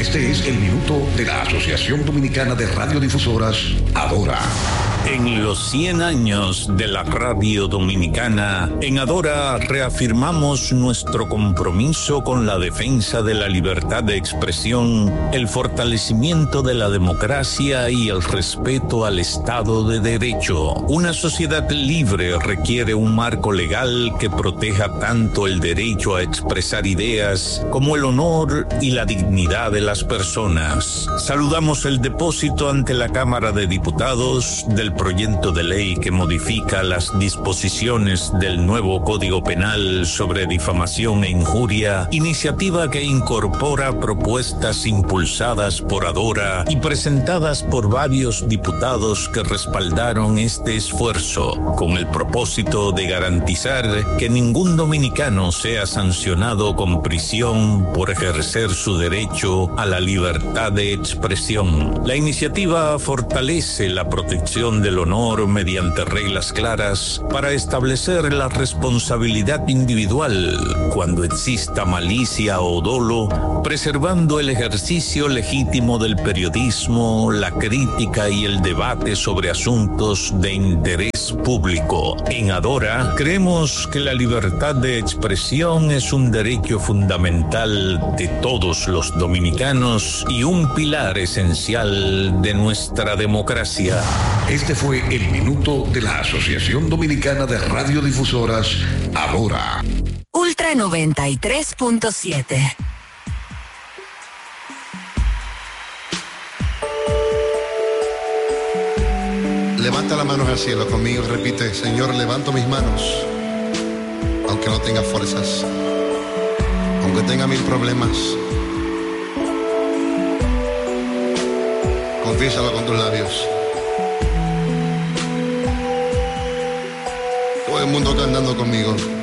Este es el minuto de la Asociación Dominicana de Radiodifusoras, Adora. En los 100 años de la radio dominicana, en Adora reafirmamos nuestro compromiso con la defensa de la libertad de expresión, el fortalecimiento de la democracia y el respeto al Estado de Derecho. Una sociedad libre requiere un marco legal que proteja tanto el derecho a expresar ideas como el honor y la dignidad de las personas. Saludamos el depósito ante la Cámara de Diputados del proyecto de ley que modifica las disposiciones del nuevo Código Penal sobre difamación e injuria, iniciativa que incorpora propuestas impulsadas por Adora y presentadas por varios diputados que respaldaron este esfuerzo, con el propósito de garantizar que ningún dominicano sea sancionado con prisión por ejercer su derecho a la libertad de expresión. La iniciativa fortalece la protección del honor mediante reglas claras para establecer la responsabilidad individual cuando exista malicia o dolo, preservando el ejercicio legítimo del periodismo, la crítica y el debate sobre asuntos de interés público. En Adora creemos que la libertad de expresión es un derecho fundamental de todos los dominicanos y un pilar esencial de nuestra democracia. Este fue el minuto de la Asociación Dominicana de Radiodifusoras, Adora. Ultra 93.7. Levanta las manos al cielo conmigo, repite: Señor, levanto mis manos, aunque no tenga fuerzas, aunque tenga 1000 problemas. Confiésalo con tus labios. Todo el mundo cantando conmigo.